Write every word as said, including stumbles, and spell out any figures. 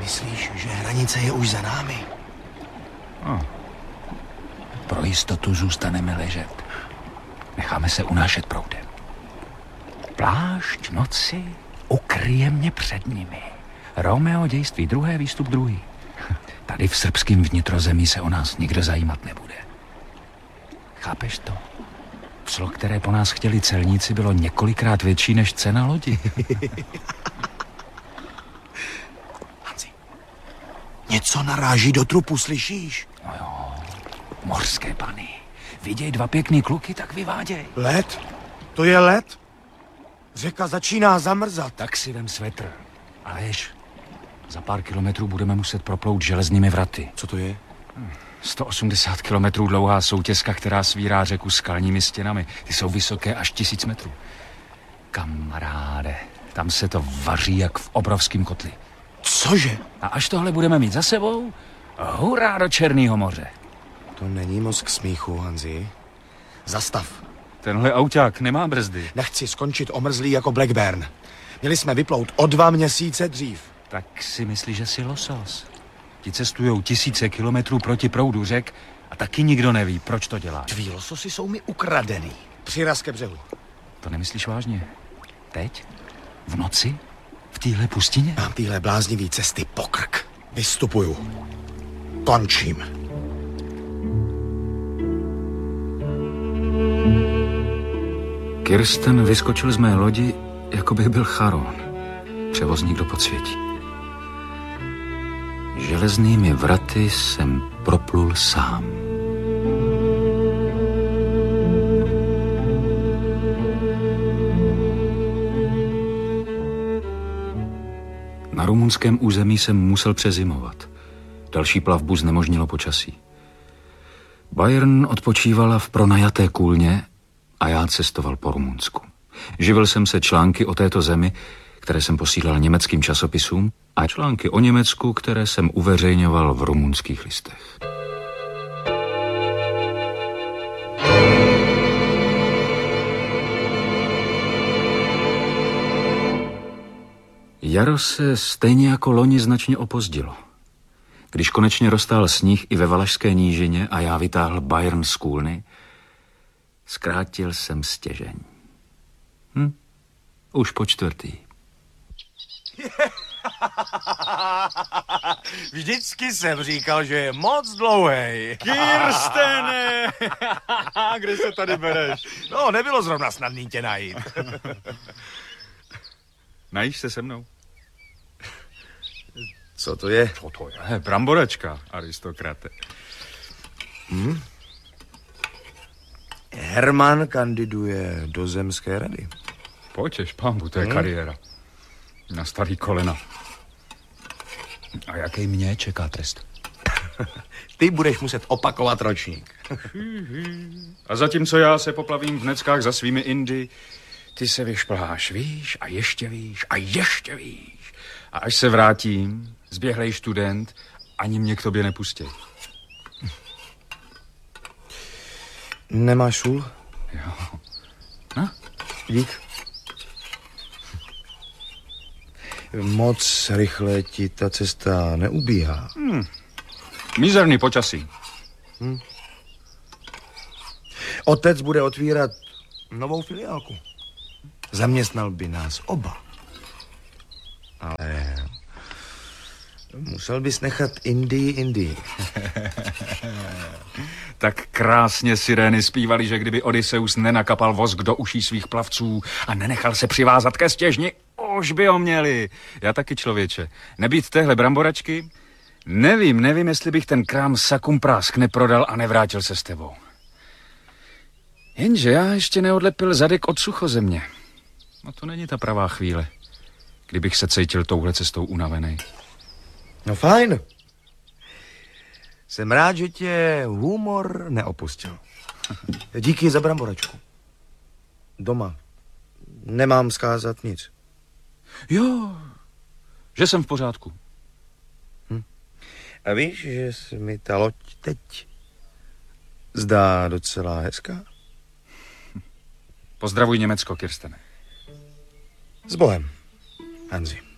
Myslíš, že hranice je už za námi? No. Pro jistotu zůstaneme ležet. Necháme se unášet proudem. Plášť noci ukryje mě před nimi. Romeo dějství druhé, výstup druhý. Tady v srbském vnitrozemí se o nás nikdo zajímat nebude. Chápeš to? Clo, které po nás chtěli celníci, bylo několikrát větší než cena lodi. Hanzi, něco naráží do trupu, slyšíš? No jo, mořské pany. Viděj dva pěkný kluky, tak vyváděj. Led? To je led? Řeka začíná zamrzat. Tak si vem svetr. Ale jež, za pár kilometrů budeme muset proplout železnými vraty. Co to je? sto osmdesát kilometrů dlouhá soutězka, která svírá řeku skalními stěnami. Ty jsou vysoké až tisíc metrů. Kamaráde, tam se to vaří jak v obrovském kotli. Cože? A až tohle budeme mít za sebou, hurá do Černého moře. To není moc k smíchu, Hanzi. Zastav. Tenhle auták nemá brzdy. Nechci skončit omrzlý jako Blackburn. Měli jsme vyplout o dva měsíce dřív. Tak si myslíš, že jsi losos. Ti cestujou tisíce kilometrů proti proudu řek a taky nikdo neví, proč to děláš. Tví lososy jsou mi ukradený. Přiraz ke břehu. To nemyslíš vážně? Teď? V noci? V téhle pustině? Mám téhle bláznivý cesty pokrk. Vystupuju. Končím. Kirsten vyskočil z mé lodi, jako bych byl Charon. Převozník do podsvětí. Železnými vraty jsem proplul sám. Na rumunském území jsem musel přezimovat. Další plavbu znemožnilo počasí. Bayern odpočívala v pronajaté kůlně a já cestoval po Rumunsku. Živil jsem se články o této zemi, které jsem posílal německým časopisům, a články o Německu, které jsem uveřejňoval v rumunských listech. Jaro se stejně jako loni značně opozdilo. Když konečně roztál sníh i ve Valašské nížině a já vytáhl Bayern z kůlny, zkrátil jsem stěžeň. Hm? Už po čtvrtý. Vždycky jsem říkal, že je moc dlouhej. Kirstene! Kde se tady bereš? No, nebylo zrovna snadný tě najít. Najíš se se mnou? Co to je? Co to je? Bramboračka, aristokrate. Hm? Herman kandiduje do zemské rady. Pojďeš, pambu, to je hmm. kariéra. Na starý kolena. A jaký mě čeká trest? Ty budeš muset opakovat ročník. A zatímco já se poplavím v neckách za svými Indy, ty se vyšplháš, víš, a ještě víš, a ještě víš. A až se vrátím, zběhlej student, ani mě k tobě nepustí. Nemáš šul? Jo. No? Dík. Moc rychle ti ta cesta neubíhá. Hmm. Mizerný počasí. Hmm. Otec bude otvírat novou filiálku. Zaměstnal by nás oba. Ale musel bys nechat Indii Indii. Tak krásně sirény zpívali, že kdyby Odysseus nenakapal vosk do uší svých plavců a nenechal se přivázat ke stěžni, už by ho měli. Já taky, člověče. Nebýt téhle bramboračky, nevím, nevím, jestli bych ten krám sakum prásk neprodal a nevrátil se s tebou. Jenže já ještě neodlepil zadek od suchozemě. No to není ta pravá chvíle, kdybych se cítil touhle cestou unavený. No fajn. Jsem rád, že tě humor neopustil. Díky za bramboračku. Doma nemám zkázat nic. Jo, že jsem v pořádku. Hm. A víš, že se mi ta loď teď zdá docela hezká? Pozdravuj Německo, Kirstene. S Bohem, Hanzi.